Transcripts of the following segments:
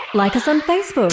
Like us on Facebook.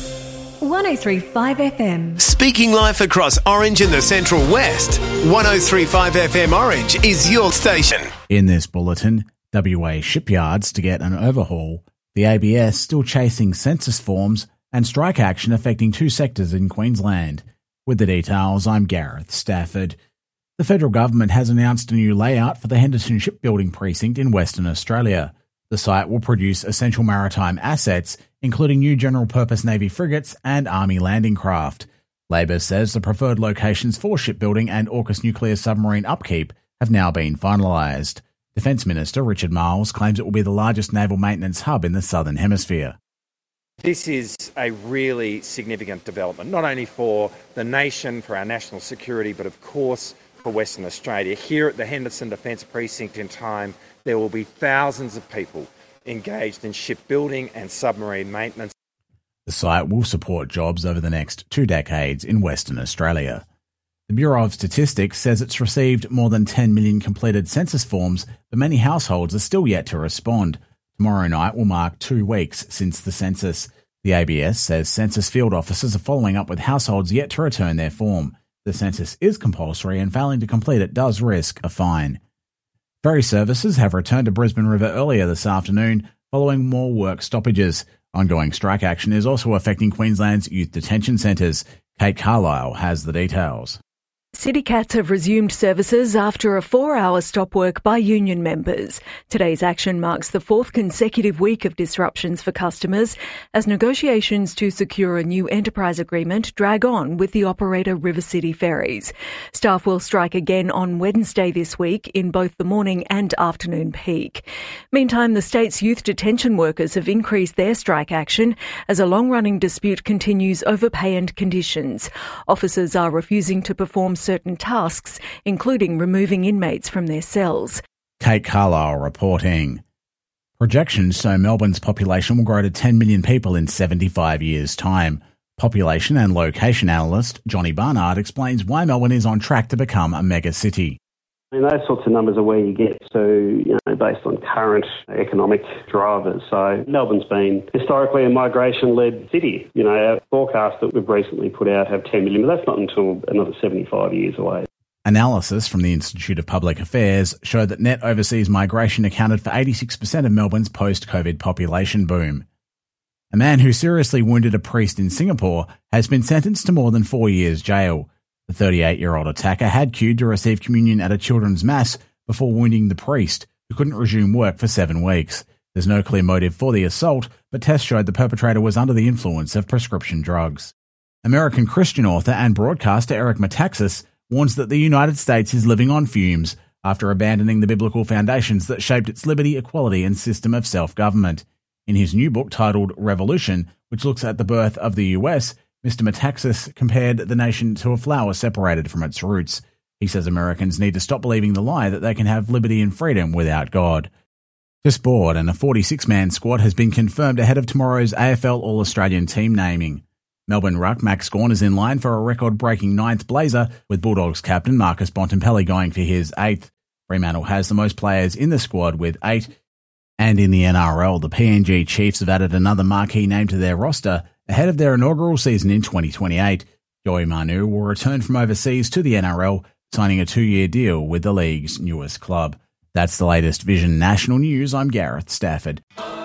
1035 FM. Speaking life across Orange and the Central West, 1035 FM Orange is your station. In this bulletin, WA shipyards to get an overhaul, the ABS still chasing census forms, and strike action affecting two sectors in Queensland. With the details, I'm Gareth Stafford. The federal government has announced a new layout for the Henderson Shipbuilding Precinct in Western Australia. The site will produce essential maritime assets, including new general-purpose Navy frigates and Army landing craft. Labor says the preferred locations for shipbuilding and AUKUS nuclear submarine upkeep have now been finalised. Defence Minister Richard Marles claims it will be the largest naval maintenance hub in the Southern Hemisphere. This is a really significant development, not only for the nation, for our national security, but of course for Western Australia. Here at the Henderson Defence Precinct in time, there will be thousands of people engaged in shipbuilding and submarine maintenance. The site will support jobs over the next 2 decades in Western Australia. The Bureau of Statistics says it's received more than 10 million completed census forms, but many households are still yet to respond. Tomorrow night will mark 2 weeks since the census. The ABS says census field officers are following up with households yet to return their form. The census is compulsory and failing to complete it does risk a fine. Ferry services have returned to Brisbane River earlier this afternoon following more work stoppages. Ongoing strike action is also affecting Queensland's youth detention centres. Kate Carlisle has the details. CityCats have resumed services after a 4-hour stop work by union members. Today's action marks the 4th consecutive week of disruptions for customers as negotiations to secure a new enterprise agreement drag on with the operator River City Ferries. Staff will strike again on Wednesday this week in both the morning and afternoon peak. Meantime, the state's youth detention workers have increased their strike action as a long-running dispute continues over pay and conditions. Officers are refusing to perform certain tasks, including removing inmates from their cells. Kate Carlisle reporting. Projections show Melbourne's population will grow to 10 million people in 75 years' time. Population and location analyst Johnny Barnard explains why Melbourne is on track to become a mega city. Those sorts of numbers are where you get to, based on current economic drivers. So Melbourne's been historically a migration-led city. Our forecasts that we've recently put out have 10 million, but that's not until another 75 years away. Analysis from the Institute of Public Affairs showed that net overseas migration accounted for 86% of Melbourne's post-COVID population boom. A man who seriously wounded a priest in Singapore has been sentenced to more than 4 years jail. The 38-year-old attacker had queued to receive communion at a children's mass before wounding the priest, who couldn't resume work for 7 weeks. There's no clear motive for the assault, but tests showed the perpetrator was under the influence of prescription drugs. American Christian author and broadcaster Eric Metaxas warns that the United States is living on fumes after abandoning the biblical foundations that shaped its liberty, equality, and system of self-government. In his new book titled Revolution, which looks at the birth of the US, Mr. Metaxas compared the nation to a flower separated from its roots. He says Americans need to stop believing the lie that they can have liberty and freedom without God. To sport, and a 46-man squad has been confirmed ahead of tomorrow's AFL All-Australian team naming. Melbourne ruck Max Gawn is in line for a record-breaking 9th blazer, with Bulldogs captain Marcus Bontempelli going for his 8th. Fremantle has the most players in the squad with 8. And in the NRL, the PNG Chiefs have added another marquee name to their roster ahead of their inaugural season in 2028. Joey Manu will return from overseas to the NRL, signing a 2-year deal with the league's newest club. That's the latest Vision National News. I'm Gareth Stafford.